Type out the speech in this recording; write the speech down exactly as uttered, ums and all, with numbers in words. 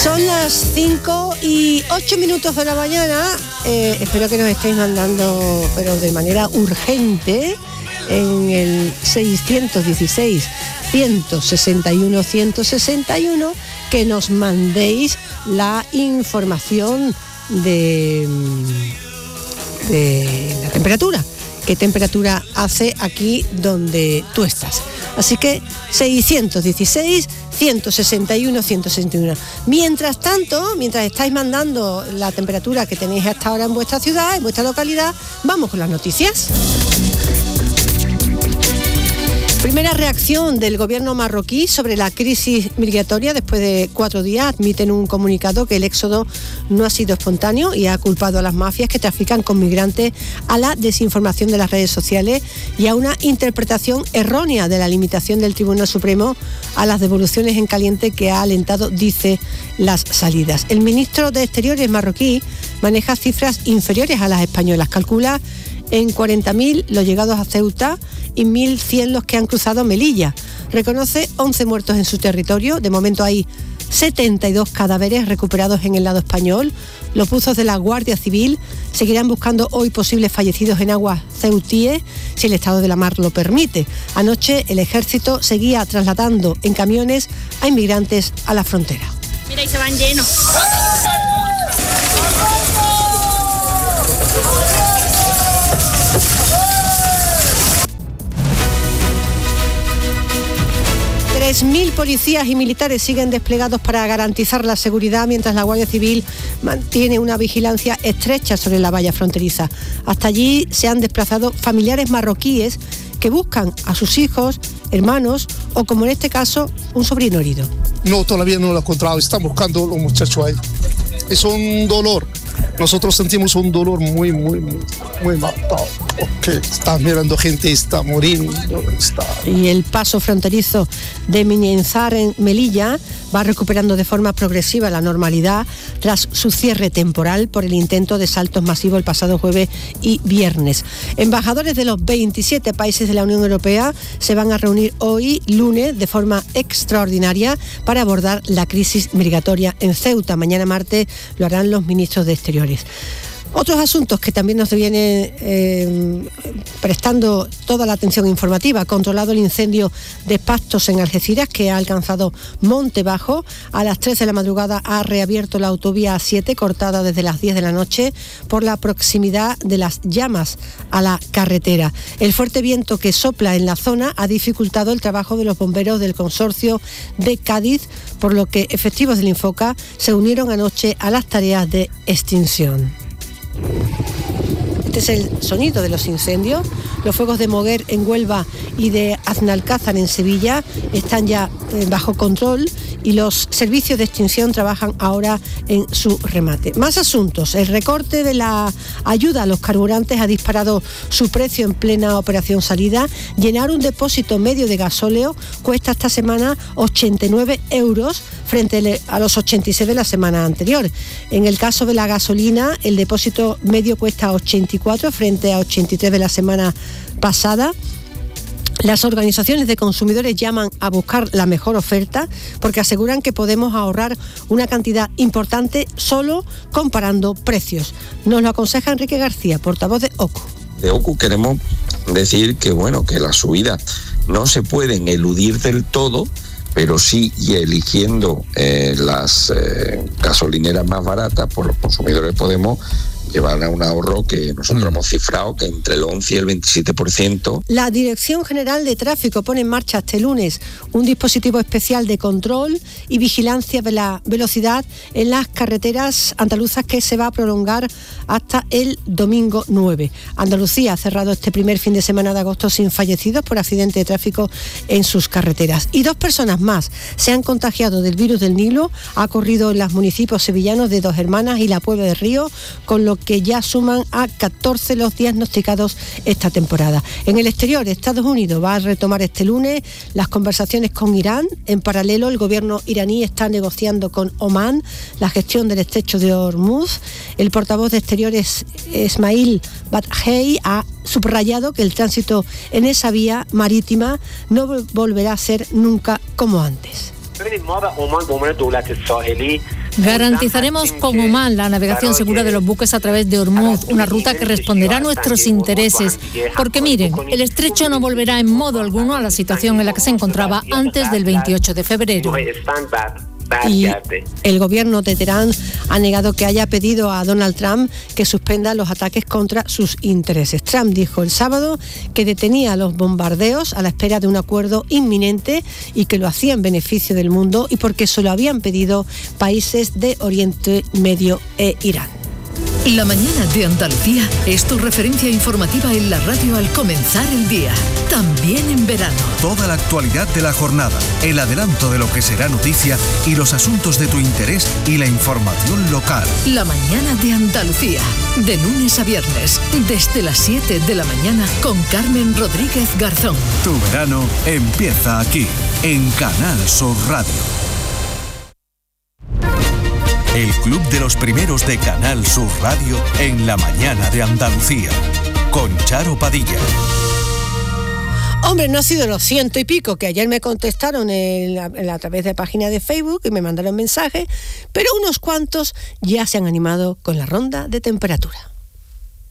Son las cinco y ocho minutos de la mañana. Eh, espero que nos estéis mandando, pero de manera urgente, en el seiscientos dieciséis, ciento sesenta y uno, ciento sesenta y uno, que nos mandéis la información de, de la temperatura. ¿Qué temperatura hace aquí donde tú estás? Así que seiscientos dieciséis, ciento sesenta y uno, ciento sesenta y uno. Mientras tanto, mientras estáis mandando la temperatura que tenéis hasta ahora en vuestra ciudad, en vuestra localidad, vamos con las noticias. Primera reacción del gobierno marroquí sobre la crisis migratoria. Después de cuatro días admiten un comunicado que el éxodo no ha sido espontáneo y ha culpado a las mafias que trafican con migrantes, a la desinformación de las redes sociales y a una interpretación errónea de la limitación del Tribunal Supremo a las devoluciones en caliente, que ha alentado, dice, las salidas. El ministro de Exteriores marroquí maneja cifras inferiores a las españolas. Calcula en cuarenta mil los llegados a Ceuta y mil cien los que han cruzado Melilla. Reconoce once muertos en su territorio. De momento hay setenta y dos cadáveres recuperados en el lado español. Los buzos de la Guardia Civil seguirán buscando hoy posibles fallecidos en aguas ceutíes, si el estado de la mar lo permite. Anoche el ejército seguía trasladando en camiones a inmigrantes a la frontera. Mira, y se van llenos. tres mil policías y militares siguen desplegados para garantizar la seguridad, mientras la Guardia Civil mantiene una vigilancia estrecha sobre la valla fronteriza. Hasta allí se han desplazado familiares marroquíes que buscan a sus hijos, hermanos o, como en este caso, un sobrino herido. No, todavía no lo he encontrado. Están buscando a los muchachos ahí. Es un dolor. Nosotros sentimos un dolor muy, muy, muy, muy marcado, porque está mirando gente, está muriendo, está... Y el paso fronterizo de Miñenzar en Melilla va recuperando de forma progresiva la normalidad tras su cierre temporal por el intento de saltos masivos el pasado jueves y viernes. Embajadores de los veintisiete países de la Unión Europea se van a reunir hoy, lunes, de forma extraordinaria para abordar la crisis migratoria en Ceuta. Mañana martes lo harán los ministros de Exteriores. Otros asuntos que también nos vienen eh, prestando toda la atención informativa. Controlado el incendio de pastos en Algeciras, que ha alcanzado Monte Bajo. A las tres de la madrugada ha reabierto la autovía A siete, cortada desde las diez de la noche por la proximidad de las llamas a la carretera. El fuerte viento que sopla en la zona ha dificultado el trabajo de los bomberos del consorcio de Cádiz, por lo que efectivos del Infoca se unieron anoche a las tareas de extinción. Este es el sonido de los incendios. Los fuegos de Moguer en Huelva y de Aznalcázar en Sevilla están ya eh, bajo control, y los servicios de extinción trabajan ahora en su remate. Más asuntos. El recorte de la ayuda a los carburantes ha disparado su precio en plena operación salida. Llenar un depósito medio de gasóleo cuesta esta semana ochenta y nueve euros frente a los ochenta y seis de la semana anterior. En el caso de la gasolina, el depósito medio cuesta ochenta y cuatro frente a ochenta y tres de la semana pasada. Las organizaciones de consumidores llaman a buscar la mejor oferta, porque aseguran que podemos ahorrar una cantidad importante solo comparando precios. Nos lo aconseja Enrique García, portavoz de O C U. De O C U queremos decir que, bueno, que las subidas no se pueden eludir del todo, pero sí, y eligiendo eh, las eh, gasolineras más baratas, pues los consumidores podemos llevar a un ahorro que nosotros mm. hemos cifrado que entre el once y el veintisiete por ciento. La Dirección General de Tráfico pone en marcha este lunes un dispositivo especial de control y vigilancia de la velocidad en las carreteras andaluzas, que se va a prolongar hasta el domingo nueve. Andalucía ha cerrado este primer fin de semana de agosto sin fallecidos por accidente de tráfico en sus carreteras. Y dos personas más se han contagiado del virus del Nilo. Ha ocurrido en los municipios sevillanos de Dos Hermanas y La Puebla de Río, con lo que ya suman a catorce los diagnosticados esta temporada. En el exterior, Estados Unidos va a retomar este lunes las conversaciones con Irán. En paralelo, el gobierno iraní está negociando con Omán la gestión del estrecho de Hormuz. El portavoz de Exteriores, Ismail Badhei, ha subrayado que el tránsito en esa vía marítima no volverá a ser nunca como antes. Garantizaremos con Oman la navegación segura de los buques a través de Hormuz, una ruta que responderá a nuestros intereses. Porque miren, el estrecho no volverá en modo alguno a la situación en la que se encontraba antes del veintiocho de febrero. Y el gobierno de Teherán ha negado que haya pedido a Donald Trump que suspenda los ataques contra sus intereses. Trump dijo el sábado que detenía los bombardeos a la espera de un acuerdo inminente y que lo hacía en beneficio del mundo y porque se lo habían pedido países de Oriente Medio e Irán. La mañana de Andalucía es tu referencia informativa en la radio al comenzar el día, también en verano. Toda la actualidad de la jornada, el adelanto de lo que será noticia y los asuntos de tu interés y la información local. La mañana de Andalucía, de lunes a viernes, desde las siete de la mañana con Carmen Rodríguez Garzón. Tu verano empieza aquí, en Canal Sur Radio. El Club de los Primeros de Canal Sur Radio en la mañana de Andalucía, con Charo Padilla. Hombre, no ha sido los ciento y pico que ayer me contestaron en la, en la, a través de página de Facebook y me mandaron mensajes, pero unos cuantos ya se han animado con la ronda de temperatura.